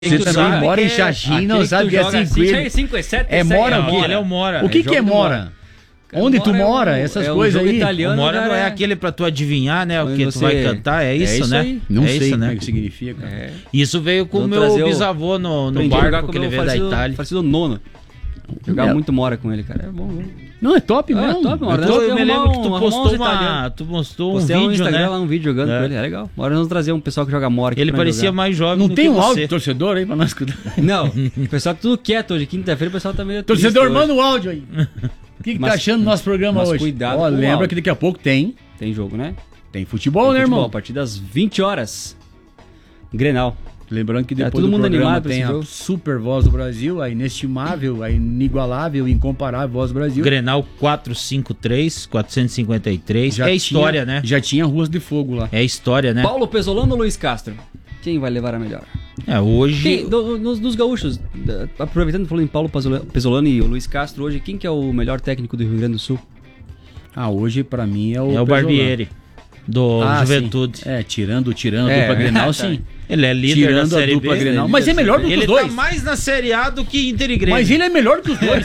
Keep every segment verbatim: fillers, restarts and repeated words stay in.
Você também mora em Xaxim, não sabe que é cinco e sete. É Mora o quê? Ele é o Mora. O que que é Mora? Onde tu mora? Essas coisas aí. O Mora não é aquele pra tu adivinhar, né? O que tu vai cantar, é isso, né? Não sei como é que significa. Isso veio com o meu bisavô no barco que ele veio da Itália. Parecido nono. Jogava muito Mora com ele, cara. É bom, bom. Não, é top mesmo. É top, Mora. Eu me lembro que tu postou uma, tu postou um vídeo, no Instagram, né? lá um vídeo jogando com ele, é legal. Mora nós trazer um pessoal que joga Mora aqui. Ele parecia jogar. mais jovem Não do tem que um você. áudio torcedor aí pra nós escutar? Não, o pessoal tá tudo quieto hoje. Quinta-feira o pessoal tá meio torcedor, manda o áudio aí. O que, que tá achando do nosso programa mas hoje? Cuidado. Ó, lembra que daqui a pouco tem. Tem jogo, né? Tem futebol, tem né, futebol, irmão? A partir das vinte horas. Grenal. Lembrando que depois é todo do mundo programa animado tem a jogo. super voz do Brasil, a inestimável, a inigualável, incomparável voz do Brasil. Grenal quatrocentos e cinquenta e três, quatrocentos e cinquenta e três. Já é história, tinha, né? Já tinha Ruas de Fogo lá. É história, né? Paulo Pesolano ou Luiz Castro? Quem vai levar a melhor? É, hoje... Quem, do, nos, nos gaúchos, aproveitando falando em Paulo Pesolano e o Luiz Castro, hoje, quem que é o melhor técnico do Rio Grande do Sul? Ah, hoje pra mim é o É o Barbieri, do ah, Juventude. Sim. É, tirando, tirando a é, dupla Grenal, é, sim. Ele é líder tirando da Série a dupla B. Grenal, mas é melhor do que os dois. Ele tá mais na Série A do que Inter e Grêmio. Mas ele é melhor que os dois.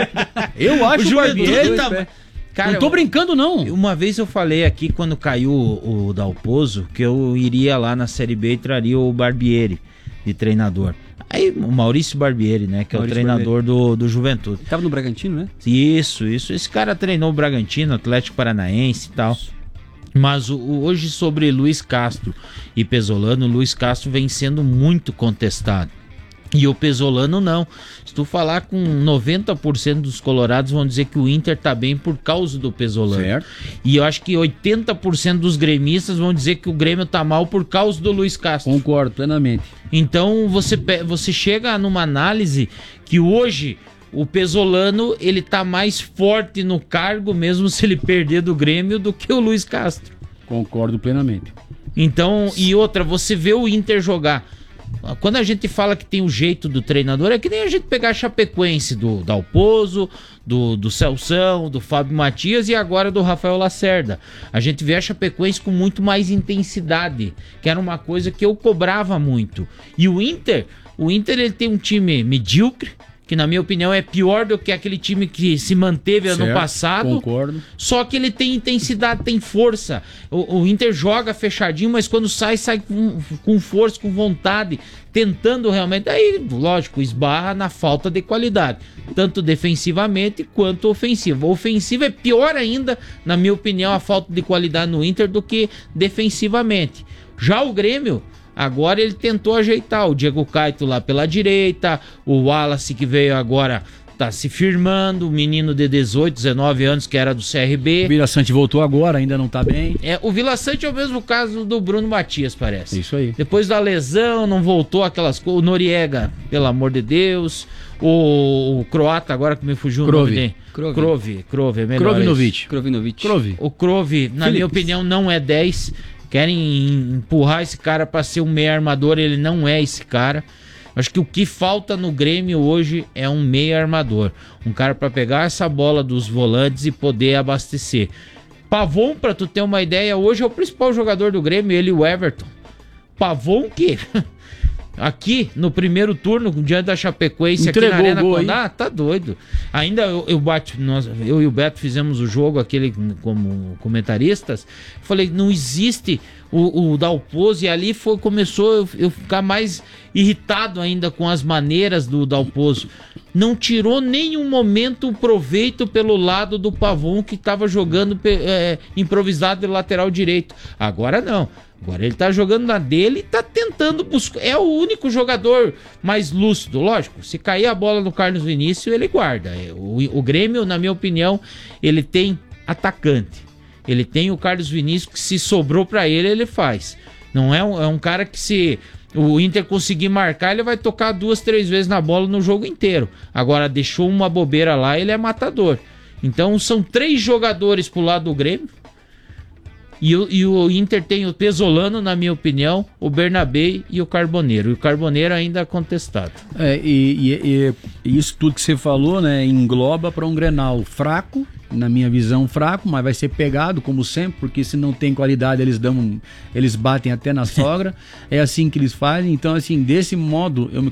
Eu acho o, o Barbieri... Tá... Cara, não tô brincando, não. Uma vez eu falei aqui, quando caiu o, o Dalpozo, que eu iria lá na Série B e traria o Barbieri de treinador. Aí o Maurício Barbieri, né? Que Maurício é o treinador do, do Juventude. Tava no Bragantino, né? Isso, isso. Esse cara treinou o Bragantino, Atlético Paranaense e tal. Mas o, o, hoje sobre Luiz Castro e Pesolano, o Luiz Castro vem sendo muito contestado. E o Pesolano não. Se tu falar com noventa por cento dos colorados vão dizer que o Inter tá bem por causa do Pesolano. Certo. E eu acho que oitenta por cento dos gremistas vão dizer que o Grêmio tá mal por causa do Luiz Castro. Concordo plenamente. Então você, você chega numa análise que hoje o Pesolano ele tá mais forte no cargo, mesmo se ele perder do Grêmio, do que o Luiz Castro. Concordo plenamente. Então, e outra, você vê o Inter jogar. Quando a gente fala que tem o jeito do treinador, é que nem a gente pegar a Chapecoense do Dalpozo, do, do Celção, do Fábio Matias e agora do Rafael Lacerda. A gente vê a Chapecoense com muito mais intensidade, que era uma coisa que eu cobrava muito. E o Inter, o Inter ele tem um time medíocre, que na minha opinião é pior do que aquele time que se manteve certo, ano passado. Concordo. Só que ele tem intensidade, tem força. O, o Inter joga fechadinho, mas quando sai, sai com, com força, com vontade, tentando realmente. Aí, lógico, esbarra na falta de qualidade, tanto defensivamente quanto ofensiva. Ofensiva é pior ainda, na minha opinião, a falta de qualidade no Inter do que defensivamente. Já o Grêmio, agora ele tentou ajeitar o Diego Caito lá pela direita, o Wallace que veio agora tá se firmando, o menino de dezoito, dezenove anos que era do C R B. O Vila Sante voltou agora, ainda não tá bem. É, o Vila Sante é o mesmo caso do Bruno Matias, parece. Isso aí. Depois da lesão, não voltou aquelas coisas. O Noriega, pelo amor de Deus. O, o croata agora que me fugiu Krove. o nome dele. Krove. Krove, Krove, é melhor. Krovinovic. Krovinovic. Krove. O Krove, na minha opinião, não é dez. Querem empurrar esse cara para ser um meia armador, ele não é esse cara. Acho que o que falta no Grêmio hoje é um meia armador. Um cara para pegar essa bola dos volantes e poder abastecer. Pavon, para tu ter uma ideia, hoje é o principal jogador do Grêmio, ele e o Everton. Pavon que... Aqui, no primeiro turno, diante da Chapecoense, aqui na Arena Condá, tá doido. Ainda eu, eu, bate, nós, eu e o Beto fizemos o jogo, aquele como comentaristas. Falei, não existe o, o Dalpozo, e ali foi, começou eu, eu ficar mais irritado ainda com as maneiras do Dalpozo. Não tirou nenhum momento o proveito pelo lado do Pavon, que estava jogando é, improvisado de lateral direito. Agora não. Agora ele tá jogando na dele e tá tentando buscar. É o único jogador mais lúcido, lógico. Se cair a bola no Carlos Vinícius, ele guarda. O, o Grêmio, na minha opinião, ele tem atacante. Ele tem o Carlos Vinícius que, se sobrou pra ele, ele faz. Não é um, é um cara que, se o Inter conseguir marcar, ele vai tocar duas, três vezes na bola no jogo inteiro. Agora, deixou uma bobeira lá, ele é matador. Então, são três jogadores pro lado do Grêmio. E o, e o Inter tem o Pesolano, na minha opinião, o Bernabé e o Carboneiro. E o Carboneiro ainda é contestado. É, e, e, e isso tudo que você falou, né, engloba para um Grenal fraco, na minha visão, fraco, mas vai ser pegado, como sempre, porque se não tem qualidade, eles dão, eles batem até na sogra. É assim que eles fazem. Então, assim, desse modo, eu me